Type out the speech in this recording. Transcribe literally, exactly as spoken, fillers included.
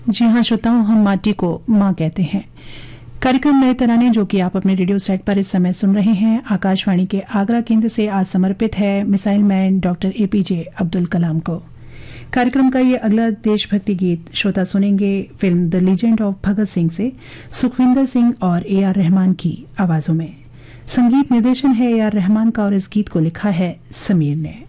जी हाँ श्रोताओं, हम माटी को माँ कहते हैं। कार्यक्रम नए तराने जो कि आप अपने रेडियो सेट पर इस समय सुन रहे हैं, आकाशवाणी के आगरा केंद्र से आज समर्पित है missile man doctor APJ Abdul Kalam को। कार्यक्रम का ये अगला देशभक्ति गीत श्रोता सुनेंगे film the legend of Bhagat Singh से सुखविंदर सिंह और ए आर रहमान की आवाजों में। संगीत निर्देशन है ए आर रहमान का और इस गीत को लिखा है समीर ने।